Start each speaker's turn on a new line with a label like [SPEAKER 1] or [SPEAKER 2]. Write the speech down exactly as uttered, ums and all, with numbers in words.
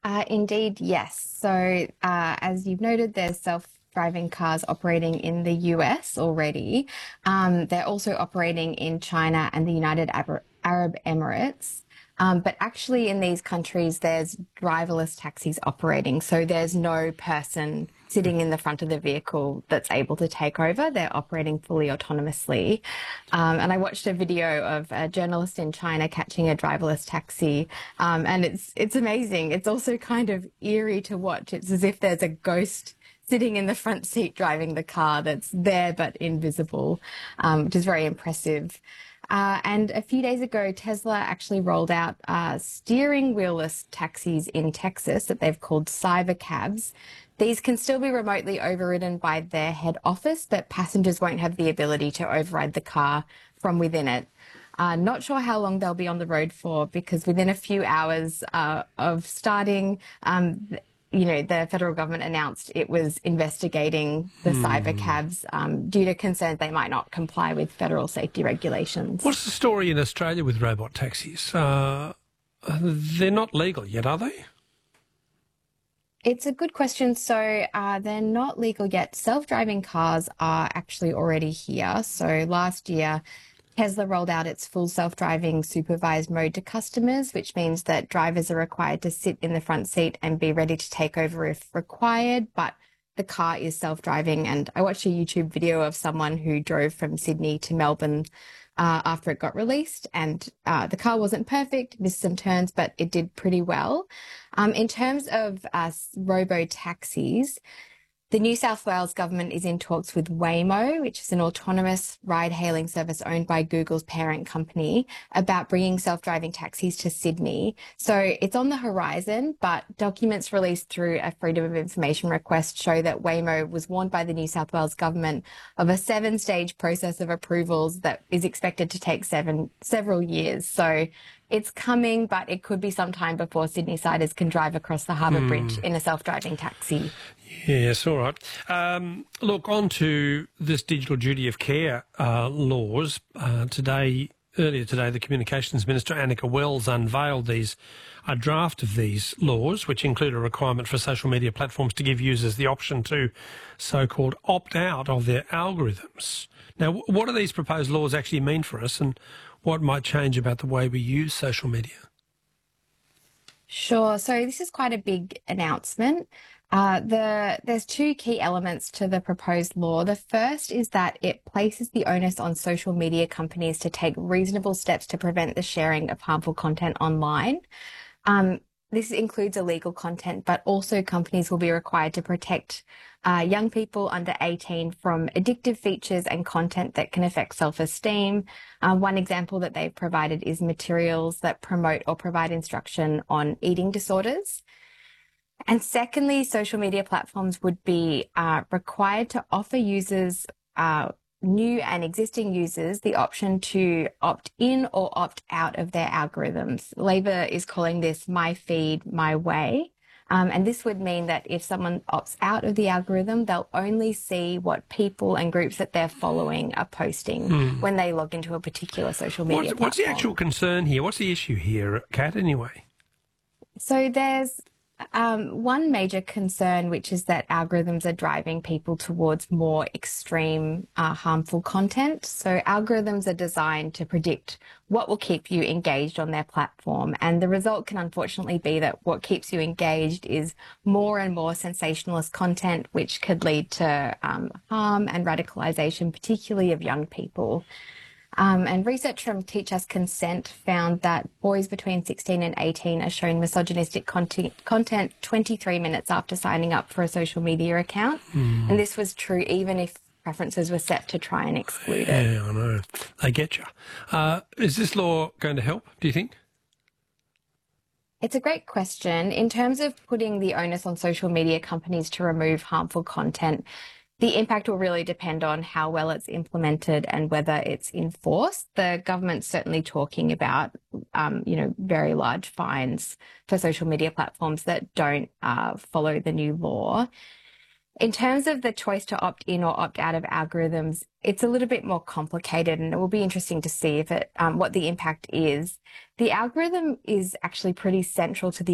[SPEAKER 1] Uh, indeed, yes. So, uh, as you've noted, there's self-driving cars operating in the U S already. Um, they're also operating in China and the United Ab- Arab Emirates. Um, but actually, in these countries, there's driverless taxis operating. So there's no person sitting in the front of the vehicle that's able to take over. They're operating fully autonomously. Um, and I watched a video of a journalist in China catching a driverless taxi, um, and it's it's amazing. It's also kind of eerie to watch. It's as if there's a ghost sitting in the front seat driving the car that's there but invisible, um, which is very impressive. Uh, and a few days ago, Tesla actually rolled out uh, steering wheelless taxis in Texas that they've called Cybercabs. These can still be remotely overridden by their head office, but passengers won't have the ability to override the car from within it. Uh, not sure how long they'll be on the road for, because within a few hours uh, of starting, um, you know, the federal government announced it was investigating the
[SPEAKER 2] Hmm.
[SPEAKER 1] cyber cabs um, due to concerns they might not comply with federal safety regulations.
[SPEAKER 2] What's the story in Australia with robot taxis? Uh, they're not legal yet, are they?
[SPEAKER 1] It's a good question. So uh, they're not legal yet. Self-driving cars are actually already here. So last year, Tesla rolled out its full self-driving supervised mode to customers, which means that drivers are required to sit in the front seat and be ready to take over if required, but the car is self-driving. And I watched a YouTube video of someone who drove from Sydney to Melbourne uh, after it got released, and uh, the car wasn't perfect, missed some turns, but it did pretty well. Um, in terms of uh, robo-taxis, the New South Wales government is in talks with Waymo, which is an autonomous ride-hailing service owned by Google's parent company, about bringing self-driving taxis to Sydney. So it's on the horizon, but documents released through a Freedom of Information request show that Waymo was warned by the New South Wales government of a seven-stage process of approvals that is expected to take seven several years. So it's coming, but it could be some time before Sydney-siders can drive across the Harbour
[SPEAKER 2] Hmm.
[SPEAKER 1] Bridge in a self-driving taxi.
[SPEAKER 2] Yes, all right. Um, look, on to this digital duty of care uh, laws. Uh, today, earlier today, the Communications Minister, Annika Wells, unveiled these a draft of these laws, which include a requirement for social media platforms to give users the option to so-called opt out of their algorithms. Now, what do these proposed laws actually mean for us, and what might change about the way we use social media?
[SPEAKER 1] Sure. So this is quite a big announcement. Uh, the there's two key elements to the proposed law. The first is that it places the onus on social media companies to take reasonable steps to prevent the sharing of harmful content online. Um, this includes illegal content, but also companies will be required to protect uh, young people under eighteen from addictive features and content that can affect self-esteem. Uh, one example that they've provided is materials that promote or provide instruction on eating disorders. And secondly, social media platforms would be uh, required to offer users, uh, new and existing users, the option to opt in or opt out of their algorithms. Labor is calling this My Feed, My Way. Um, and this would mean that if someone opts out of the algorithm, they'll only see what people and groups that they're following are posting
[SPEAKER 2] Hmm.
[SPEAKER 1] when they log into a particular social media
[SPEAKER 2] What's,
[SPEAKER 1] platform.
[SPEAKER 2] what's the actual concern here? What's the issue here, Kat, anyway?
[SPEAKER 1] So there's um, one major concern, which is that algorithms are driving people towards more extreme, uh, harmful content. So algorithms are designed to predict what will keep you engaged on their platform. And the result can unfortunately be that what keeps you engaged is more and more sensationalist content, which could lead to um, harm and radicalization, particularly of young people. Um, and research from Teach Us Consent found that boys between sixteen and eighteen are shown misogynistic content, content twenty-three minutes after signing up for a social media account.
[SPEAKER 2] Mm.
[SPEAKER 1] And this was true even if preferences were set to try and exclude it.
[SPEAKER 2] Yeah, I know. They get you. Uh, is this law going to help, do you think?
[SPEAKER 1] It's a great question. In terms of putting the onus on social media companies to remove harmful content, the impact will really depend on how well it's implemented and whether it's enforced. The government's certainly talking about, um, you know, very large fines for social media platforms that don't uh, follow the new law. In terms of the choice to opt in or opt out of algorithms, it's a little bit more complicated, and it will be interesting to see if it, um, what the impact is. The algorithm is actually pretty central to the